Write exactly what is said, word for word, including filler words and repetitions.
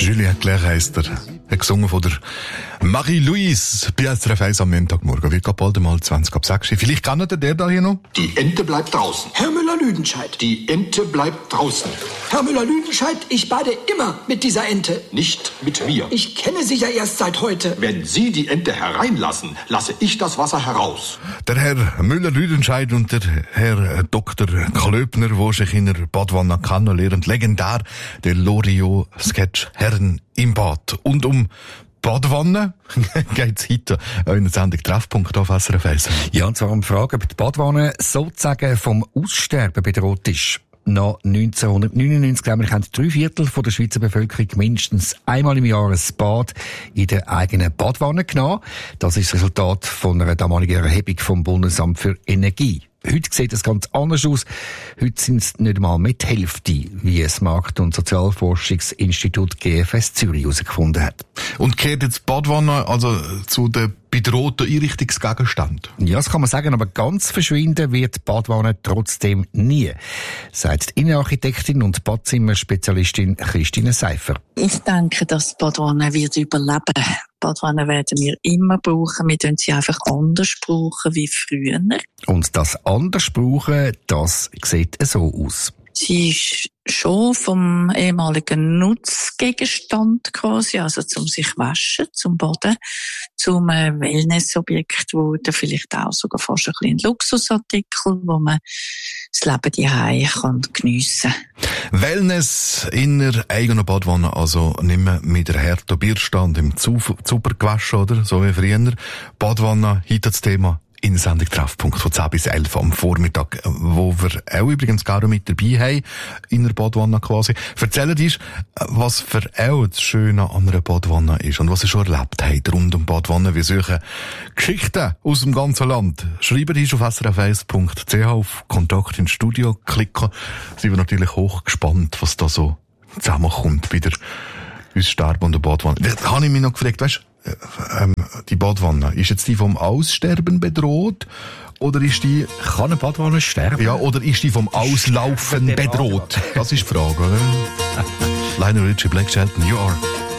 Julien Clerc heisst er. Er gesungen von der Marie-Louise bei S R F eins am Montagmorgen. Wird bald mal zwanzig ab sechs. Vielleicht kann er der da hier noch? Die Ente bleibt draußen. Herr Müller-Lüdenscheid. Die Ente bleibt draußen. Herr Müller-Lüdenscheid, ich bade immer mit dieser Ente. Nicht mit mir. Ich kenne Sie ja erst seit heute. Wenn Sie die Ente hereinlassen, lasse ich das Wasser heraus. Der Herr Müller-Lüdenscheid und der Herr Doktor Klöbner, der sich in der Badwanne kennenlernen, legendär der Loriot-Sketch Herren im Bad. Und um Badwanne geht's heute in der Sendung Treffpunkt auf S R F eins. Ja, und zwar um die Frage, ob die Badwanne sozusagen vom Aussterben bedroht ist. Nach neunzehnhundertneunundneunzig nämlich haben drei Viertel von der Schweizer Bevölkerung mindestens einmal im Jahr ein Bad in der eigenen Badwanne genommen. Das ist das Resultat von einer damaligen Erhebung vom Bundesamt für Energie. Heute sieht es ganz anders aus. Heute sind es nicht einmal mit die Hälfte, wie es Markt- und Sozialforschungsinstitut G F S Zürich herausgefunden hat. Und gehört jetzt die Badwanne also zu den bedrohten Einrichtungsgegenständen? Ja, das kann man sagen, aber ganz verschwinden wird die Badwanne trotzdem nie, sagt die Innenarchitektin und Badzimmerspezialistin Christine Seifer. Ich denke, dass die Badwanne wird überleben. Badwanne werden wir immer brauchen, wir tun sie einfach anders brauchen wie früher. Und das anders brauchen, das sieht so aus. Sie ist schon vom ehemaligen Nutzgegenstand quasi, also zum sich waschen, zum Baden, zum Wellnessobjekt, wo dann vielleicht auch sogar fast ein bisschen ein Luxusartikel, wo man das Leben daheim kann geniessen. Wellness in der eigenen Badwanne, also nicht mehr mit der harten Bürste und im Zuber gewaschen, oder? So wie früher. Badwanne, heute das Thema in der Sendung Treffpunkt von zehn bis elf am Vormittag, wo wir auch übrigens gerne mit dabei haben, in der Badwanne quasi. Erzählt uns, was für auch das Schöne an einer Badwanne ist und was ihr schon erlebt habt rund um Badwanne. Wir suchen Geschichten aus dem ganzen Land. Schreibt uns auf s r f eins punkt c h auf Kontakt ins Studio klicken. Sind wir natürlich hoch gespannt, was da so zusammenkommt bei der Aussterben und der Badwanne. Da habe ich mich noch gefragt, weißt Ähm, die Badwanne, ist jetzt die vom Aussterben bedroht? Oder ist die... Kann eine Badwanne sterben? Ja, oder ist die vom Auslaufen bedroht? Das ist die Frage, oder? Lionel Richie, Blake Shelton, You Are.